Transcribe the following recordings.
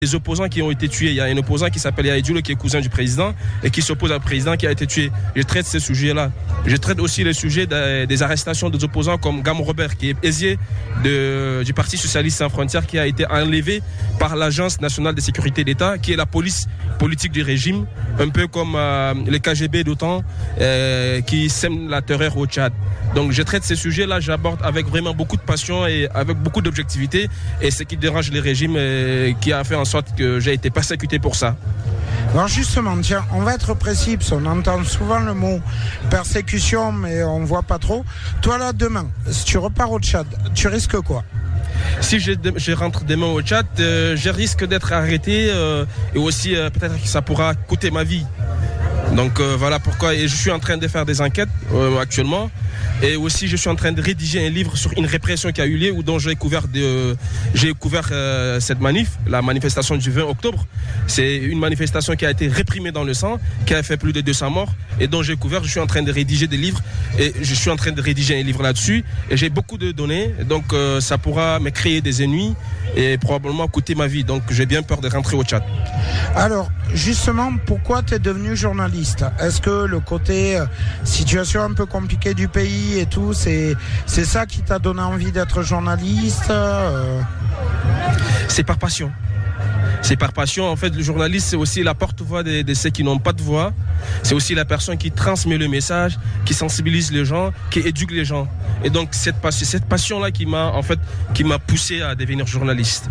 Les opposants qui ont été tués, il y a un opposant qui s'appelle Yaya Diallo qui est cousin du président et qui s'oppose au président qui a été tué. Je traite ces sujets-là. Je traite aussi les sujets des arrestations des opposants comme Gamo Robert qui est aisier du Parti Socialiste Sans Frontières qui a été enlevé par l'Agence nationale de sécurité d'État qui est la police politique du régime, un peu comme le KGB d'OTAN qui sème la terreur au Tchad. Donc je traite ces sujets-là, j'aborde avec vraiment beaucoup de passion et avec beaucoup d'objectivité et ce qui dérange les régimes qui a fait en sorte que j'ai été persécuté pour ça. Alors justement, tiens, on va être précis, parce qu'on entend souvent le mot persécution, mais on voit pas trop. Toi là, demain, si tu repars au Tchad, tu risques quoi ? Si je rentre demain au Tchad, je risque d'être arrêté et aussi peut-être que ça pourra coûter ma vie. Donc voilà pourquoi, et je suis en train de faire des enquêtes actuellement. Et aussi, je suis en train de rédiger un livre sur une répression qui a eu lieu, dont j'ai couvert cette manif, la manifestation du 20 octobre. C'est une manifestation qui a été réprimée dans le sang, qui a fait plus de 200 morts, et dont j'ai couvert. Je suis en train de rédiger des livres, et je suis en train de rédiger un livre là-dessus. Et j'ai beaucoup de données, donc ça pourra me créer des ennuis et probablement coûter ma vie. Donc j'ai bien peur de rentrer au Tchad. Alors, justement, pourquoi tu es devenu journaliste ? Est-ce que le côté situation un peu compliquée du pays et tout, c'est ça qui t'a donné envie d'être journaliste ? C'est par passion. C'est par passion. En fait, le journaliste, c'est aussi la porte-voix de ceux qui n'ont pas de voix. C'est aussi la personne qui transmet le message, qui sensibilise les gens, qui éduque les gens. Et donc, cette passion-là qui m'a poussé à devenir journaliste.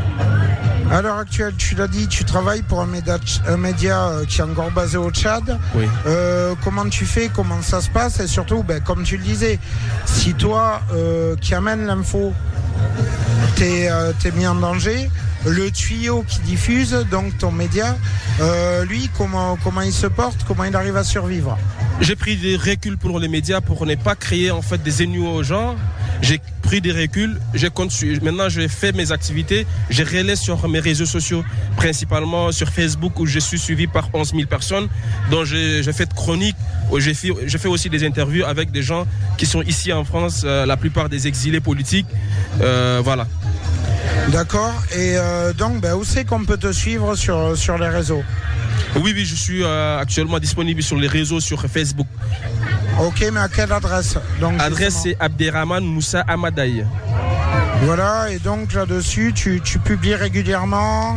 À l'heure actuelle, tu l'as dit, tu travailles pour un média qui est encore basé au Tchad. Oui. Comment tu fais, comment ça se passe ? Et surtout, comme tu le disais, si toi qui amène l'info, t'es mis en danger, le tuyau qui diffuse, donc ton média, lui, comment il se porte, comment il arrive à survivre ? J'ai pris des reculs pour les médias pour ne pas créer en fait des ennuis aux gens. J'ai pris des reculs, maintenant je fais mes activités, je relaie sur mes réseaux sociaux, principalement sur Facebook où je suis suivi par 11 000 personnes, dont j'ai fait de chroniques, je fais aussi des interviews avec des gens qui sont ici en France, la plupart des exilés politiques, voilà. D'accord, et donc où c'est qu'on peut te suivre sur les réseaux ? Oui, je suis actuellement disponible sur les réseaux, sur Facebook. Ok, mais à quelle adresse ? Adresse, c'est Abderrahman Moussa Amadaï. Voilà, et donc là-dessus, tu publies régulièrement,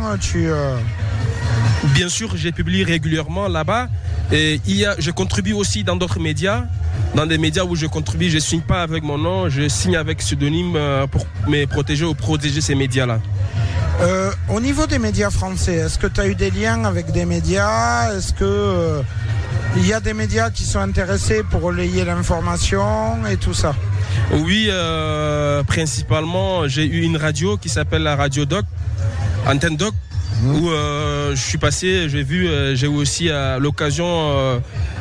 Bien sûr, j'ai publié régulièrement là-bas. Et je contribue aussi dans d'autres médias. Dans des médias où je contribue, je ne signe pas avec mon nom, je signe avec pseudonyme pour me protéger ou protéger ces médias-là. Au niveau des médias français, est-ce que tu as eu des liens avec des médias ? Est-ce que il y a des médias qui sont intéressés pour relayer l'information et tout ça ? Oui, principalement, j'ai eu une radio qui s'appelle la Radio Doc, Antenne Doc, où je suis passé, j'ai eu aussi l'occasion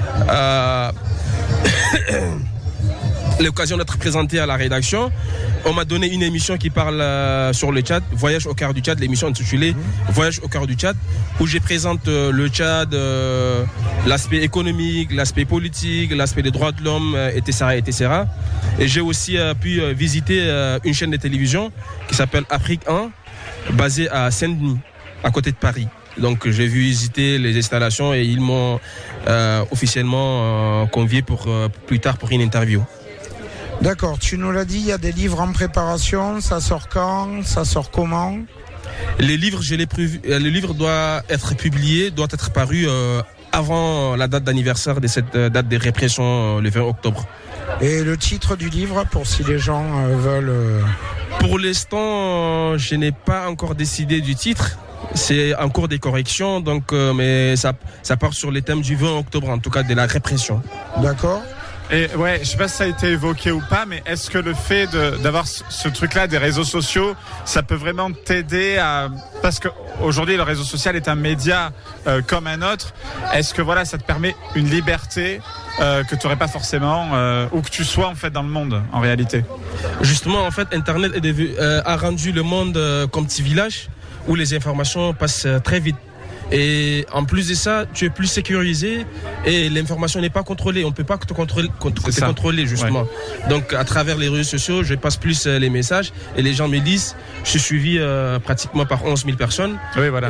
d'être présenté à la rédaction. On m'a donné une émission qui parle sur le Tchad, Voyage au cœur du Tchad, l'émission intitulée Voyage au cœur du Tchad, où je présente le Tchad, l'aspect économique, l'aspect politique, l'aspect des droits de l'homme, etc. Et j'ai aussi pu visiter une chaîne de télévision qui s'appelle Afrique 1, basée à Saint-Denis, à côté de Paris. Donc j'ai vu visiter les installations et ils m'ont officiellement convié pour plus tard pour une interview. D'accord, tu nous l'as dit, il y a des livres en préparation, ça sort quand, ça sort comment ? Les livres, le livre doit être publié, doit être paru avant la date d'anniversaire de cette date de répression, le 20 octobre. Et le titre du livre, pour si les gens veulent... Pour l'instant, je n'ai pas encore décidé du titre. C'est en cours des corrections, donc, mais ça part sur les thèmes du 20 octobre, en tout cas de la répression. D'accord. Et ouais, je sais pas si ça a été évoqué ou pas, mais est-ce que le fait d'avoir ce truc-là des réseaux sociaux, ça peut vraiment t'aider à... Parce qu'aujourd'hui, le réseau social est un média comme un autre. Est-ce que voilà, ça te permet une liberté que tu n'aurais pas forcément, où que tu sois en fait dans le monde, en réalité ? Justement, en fait, Internet a rendu le monde comme petit village où les informations passent très vite. Et en plus de ça, tu es plus sécurisé et l'information n'est pas contrôlée. On ne peut pas te contrôler justement. Ouais. Donc à travers les réseaux sociaux, je passe plus les messages et les gens me disent, je suis suivi pratiquement par 11 000 personnes. Oui, voilà.